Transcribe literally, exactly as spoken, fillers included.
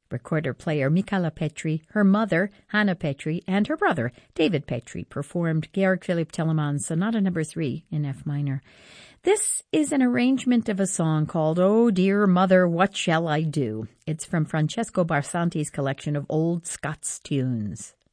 Recorder-player Michala Petri, her mother, Hannah Petri, and her brother, David Petri, performed Georg Philipp Telemann's Sonata Number three in F minor. This is an arrangement of a song called "Oh Dear Mother, What Shall I Do?" It's from Francesco Barsanti's collection of old Scots tunes.